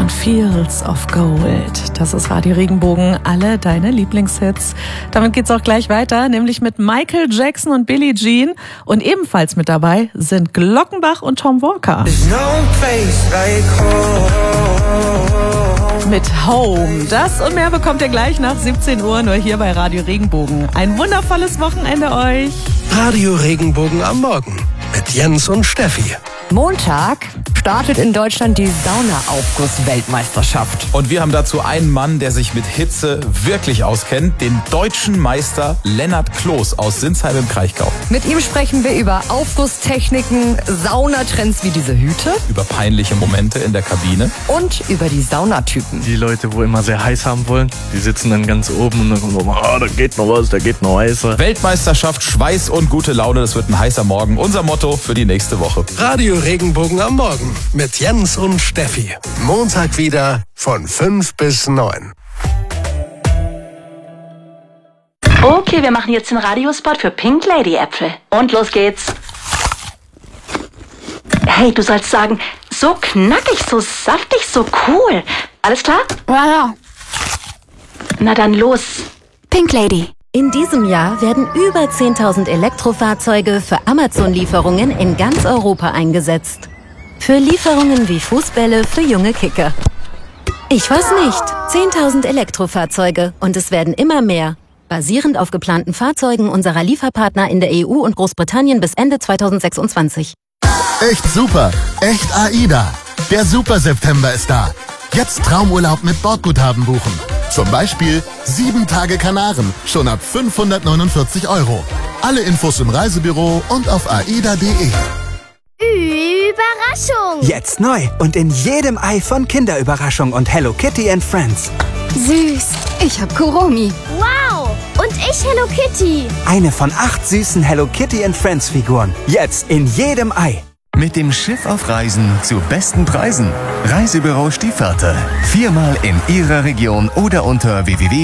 und Fields of Gold. Das ist Radio Regenbogen, alle deine Lieblingshits. Damit geht's auch gleich weiter, nämlich mit Michael Jackson und Billie Jean. Und ebenfalls mit dabei sind Glockenbach und Tom Walker. Mit Home. Das und mehr bekommt ihr gleich nach 17 Uhr nur hier bei Radio Regenbogen. Ein wundervolles Wochenende euch. Radio Regenbogen am Morgen mit Jens und Steffi. Montag startet in Deutschland die Saunaaufguss-Weltmeisterschaft. Und wir haben dazu einen Mann, der sich mit Hitze wirklich auskennt, den deutschen Meister Lennart Kloß aus Sinsheim im Kraichgau. Mit ihm sprechen wir über Aufgusstechniken, Saunatrends wie diese Hüte, Über peinliche Momente in der Kabine. und über die Saunatypen. Die Leute, wo immer sehr heiß haben wollen, die sitzen dann ganz oben und dann kommen so, da geht noch was, da geht noch heißer. Weltmeisterschaft, Schweiß und gute Laune, das wird ein heißer Morgen. Unser Motto für die nächste Woche. Radio Regenbogen am Morgen mit Jens und Steffi. Montag wieder von 5 bis 9. Okay, wir machen jetzt den Radiospot für Pink Lady Äpfel. Und los geht's. Hey, du sollst sagen, so knackig, so saftig, so cool. Alles klar? Ja. Na dann los. Pink Lady. In diesem Jahr werden über 10.000 Elektrofahrzeuge für Amazon-Lieferungen in ganz Europa eingesetzt. Für Lieferungen wie Fußbälle für junge Kicker. Ich weiß nicht. 10.000 Elektrofahrzeuge und es werden immer mehr. Basierend auf geplanten Fahrzeugen unserer Lieferpartner in der EU und Großbritannien bis Ende 2026. Echt super, echt AIDA. Der Super September ist da. Jetzt Traumurlaub mit Bordguthaben buchen. Zum Beispiel 7 Tage Kanaren, schon ab 549 €. Alle Infos im Reisebüro und auf aida.de. Überraschung! Jetzt neu und in jedem Ei von Kinderüberraschung und Hello Kitty and Friends. Süß. Ich hab Kuromi. Wow! Und ich Hello Kitty. Eine von 8 süßen Hello Kitty and Friends Figuren. Jetzt in jedem Ei. Mit dem Schiff auf Reisen zu besten Preisen. Reisebüro Stiefvater. 4-mal in Ihrer Region oder unter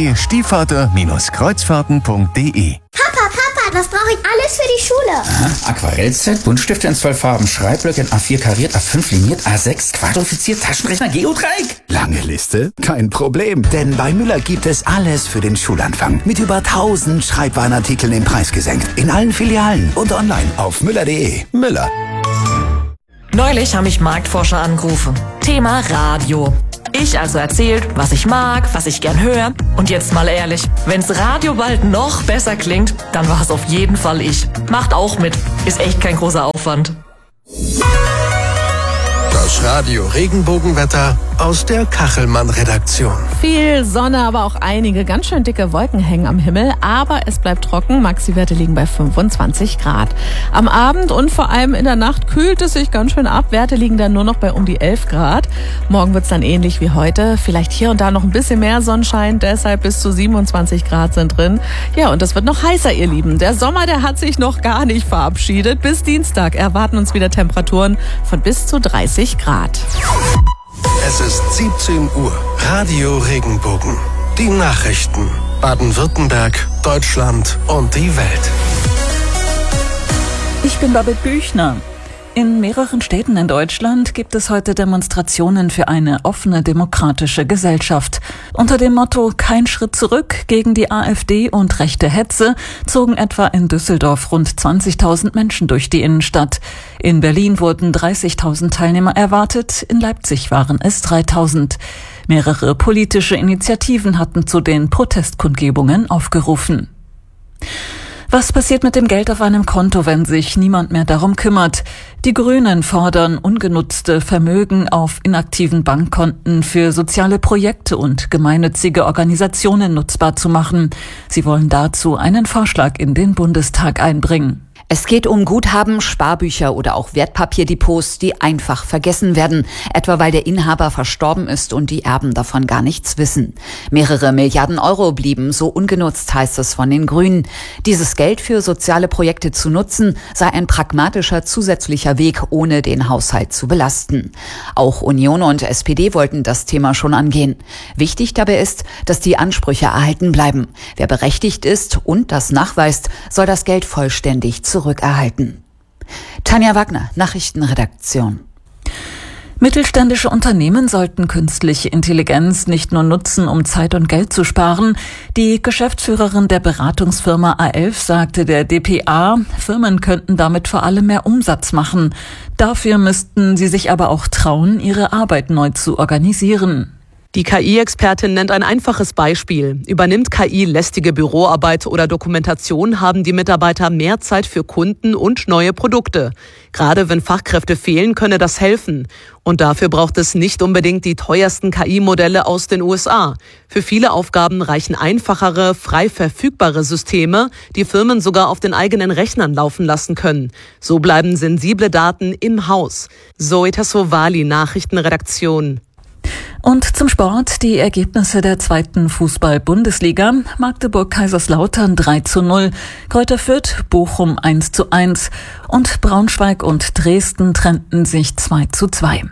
www.stiefvater-kreuzfahrten.de. Papa, was brauche ich alles für die Schule? Aquarellset, Buntstifte in 12 Farben, Schreibblöcke in A4 kariert, A5 liniert, A6 quadrifiziert, Taschenrechner, Geodreieck. Lange Liste? Kein Problem, denn bei Müller gibt es alles für den Schulanfang. Mit über 1000 Schreibwarenartikeln den Preis gesenkt. In allen Filialen und online auf müller.de. Müller. Neulich haben mich Marktforscher angerufen. Thema Radio. Ich also erzählt, was ich mag, was ich gern höre. Und jetzt mal ehrlich, wenn's Radio bald noch besser klingt, dann war es auf jeden Fall ich. Macht auch mit. Ist echt kein großer Aufwand. Das Radio Regenbogenwetter aus der Kachelmann-Redaktion. Viel Sonne, aber auch einige ganz schön dicke Wolken hängen am Himmel. Aber es bleibt trocken. Maxi-Werte liegen bei 25 Grad. Am Abend und vor allem in der Nacht kühlt es sich ganz schön ab. Werte liegen dann nur noch bei um die 11 Grad. Morgen wird's dann ähnlich wie heute. Vielleicht hier und da noch ein bisschen mehr Sonnenschein. Deshalb bis zu 27 Grad sind drin. Ja, und es wird noch heißer, ihr Lieben. Der Sommer, der hat sich noch gar nicht verabschiedet. Bis Dienstag erwarten uns wieder Temperaturen von bis zu 30 Grad. Es ist 17 Uhr. Radio Regenbogen. Die Nachrichten. Baden-Württemberg, Deutschland und die Welt. Ich bin Babette Büchner. In mehreren Städten in Deutschland gibt es heute Demonstrationen für eine offene, demokratische Gesellschaft. Unter dem Motto "Kein Schritt zurück" gegen die AfD und rechte Hetze zogen etwa in Düsseldorf rund 20.000 Menschen durch die Innenstadt. In Berlin wurden 30.000 Teilnehmer erwartet, in Leipzig waren es 3.000. Mehrere politische Initiativen hatten zu den Protestkundgebungen aufgerufen. Was passiert mit dem Geld auf einem Konto, wenn sich niemand mehr darum kümmert? Die Grünen fordern, ungenutzte Vermögen auf inaktiven Bankkonten für soziale Projekte und gemeinnützige Organisationen nutzbar zu machen. Sie wollen dazu einen Vorschlag in den Bundestag einbringen. Es geht um Guthaben, Sparbücher oder auch Wertpapierdepots, die einfach vergessen werden, etwa weil der Inhaber verstorben ist und die Erben davon gar nichts wissen. Mehrere Milliarden Euro blieben so ungenutzt, heißt es von den Grünen. Dieses Geld für soziale Projekte zu nutzen, sei ein pragmatischer zusätzlicher Weg, ohne den Haushalt zu belasten. Auch Union und SPD wollten das Thema schon angehen. Wichtig dabei ist, dass die Ansprüche erhalten bleiben. Wer berechtigt ist und das nachweist, soll das Geld vollständig zurückerhalten. Tanja Wagner, Nachrichtenredaktion. Mittelständische Unternehmen sollten künstliche Intelligenz nicht nur nutzen, um Zeit und Geld zu sparen. Die Geschäftsführerin der Beratungsfirma A11 sagte der dpa, Firmen könnten damit vor allem mehr Umsatz machen. Dafür müssten sie sich aber auch trauen, ihre Arbeit neu zu organisieren. Die KI-Expertin nennt ein einfaches Beispiel. Übernimmt KI lästige Büroarbeit oder Dokumentation, haben die Mitarbeiter mehr Zeit für Kunden und neue Produkte. Gerade wenn Fachkräfte fehlen, könne das helfen. Und dafür braucht es nicht unbedingt die teuersten KI-Modelle aus den USA. Für viele Aufgaben reichen einfachere, frei verfügbare Systeme, die Firmen sogar auf den eigenen Rechnern laufen lassen können. So bleiben sensible Daten im Haus. Zoe Tassovali, Nachrichtenredaktion. Und zum Sport die Ergebnisse der 2. Fußball-Bundesliga. Magdeburg-Kaiserslautern 3:0, Greuther Fürth, Bochum 1:1 und Braunschweig und Dresden trennten sich 2:2.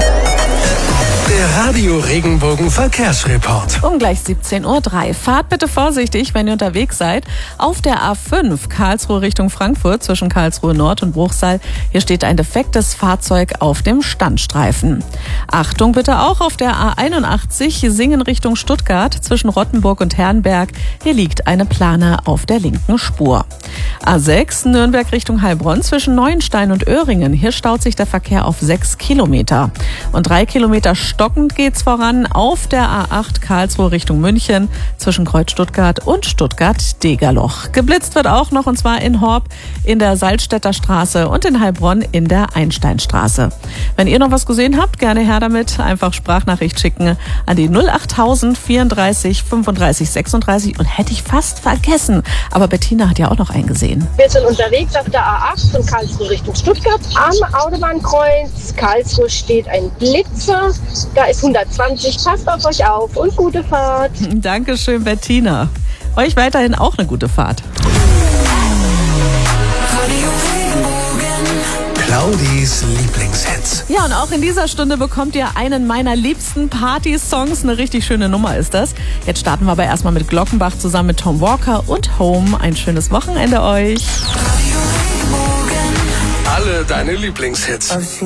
Der Radio Regenbogen Verkehrsreport. Um gleich 17:03 Uhr. Fahrt bitte vorsichtig, wenn ihr unterwegs seid. Auf der A5 Karlsruhe Richtung Frankfurt zwischen Karlsruhe Nord und Bruchsal. Hier steht ein defektes Fahrzeug auf dem Standstreifen. Achtung bitte auch auf der A81 Singen Richtung Stuttgart zwischen Rottenburg und Herrenberg. Hier liegt eine Plane auf der linken Spur. A6 Nürnberg Richtung Heilbronn zwischen Neuenstein und Öhringen. Hier staut sich der Verkehr auf 6 Kilometer. Und 3 Kilometer stockend geht's voran auf der A8 Karlsruhe Richtung München zwischen Kreuz Stuttgart und Stuttgart-Degerloch. Geblitzt wird auch noch, und zwar in Horb in der Salzstädter Straße und in Heilbronn in der Einsteinstraße. Wenn ihr noch was gesehen habt, gerne her damit. Einfach Sprachnachricht schicken an die 08000 34 35 36. Und hätte ich fast vergessen, aber Bettina hat ja auch noch einen gesehen. Wir sind unterwegs auf der A8 von Karlsruhe Richtung Stuttgart. Am Autobahnkreuz Karlsruhe steht ein Blitzer. Da ist 120. Passt auf euch auf und gute Fahrt. Dankeschön, Bettina. Euch weiterhin auch eine gute Fahrt. Claudis Lieblingshits. Ja, und auch in dieser Stunde bekommt ihr einen meiner liebsten Party-Songs. Eine richtig schöne Nummer ist das. Jetzt starten wir aber erstmal mit Glockenbach zusammen mit Tom Walker und Home. Ein schönes Wochenende euch. Alle deine Lieblingshits.